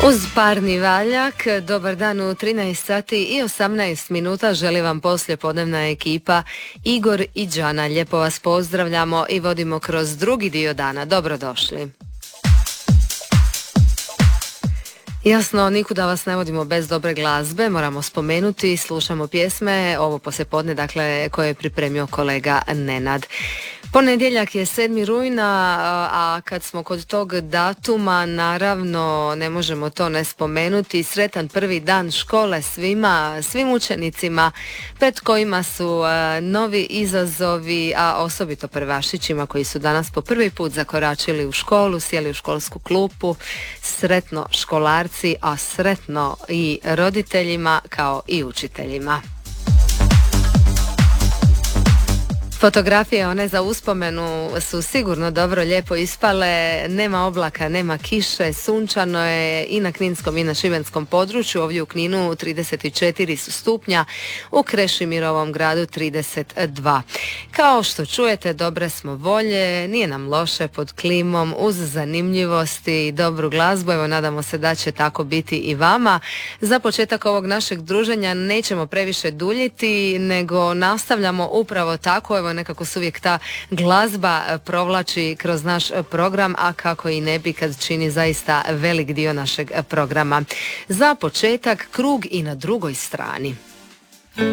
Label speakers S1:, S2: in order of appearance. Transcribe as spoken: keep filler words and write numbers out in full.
S1: Uz parni valjak, dobar dan u trinaest sati i osamnaest minuta, želi vam poslijepodnevna ekipa Igor i Đana. Lijepo vas pozdravljamo i vodimo kroz drugi dio dana. Dobrodošli. Jasno, nikuda vas ne vodimo bez dobre glazbe, moramo spomenuti, slušamo pjesme, ovo poslijepodne, dakle, koje je pripremio kolega Nenad. Ponedjeljak je sedmi rujna, a kad smo kod tog datuma, naravno ne možemo to ne spomenuti. Sretan prvi dan škole svima, svim učenicima pred kojima su novi izazovi, a osobito prvašićima koji su danas po prvi put zakoračili u školu, sjeli u školsku klupu. Sretno školarci, a sretno i roditeljima kao i učiteljima. Fotografije one za uspomenu su sigurno dobro lijepo ispale, nema oblaka, nema kiše, sunčano je i na kninskom i na šibenskom području, ovdje u Kninu trideset četiri su stupnja, u Krešimirovom gradu trideset dva. Kao što čujete, dobre smo volje, nije nam loše pod klimom, uz zanimljivosti i dobru glazbu, evo nadamo se da će tako biti i vama. Za početak ovog našeg druženja nećemo previše duljiti, nego nastavljamo upravo tako, evo nekako se uvijek ta glazba provlači kroz naš program, a kako i ne bi kad čini zaista velik dio našeg programa. Za početak krug i na drugoj strani.